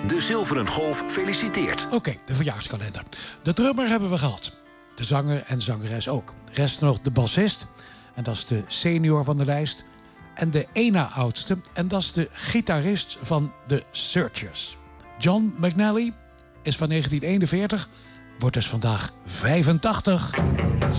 De Zilveren Golf feliciteert. Oké, de verjaarskalender. De drummer hebben we gehad. De zanger en zangeres ook. Rest nog de bassist. En dat is de senior van de lijst. En de ena oudste. En dat is de gitarist van The Searchers. John McNally is van 1941. Wordt dus vandaag 85.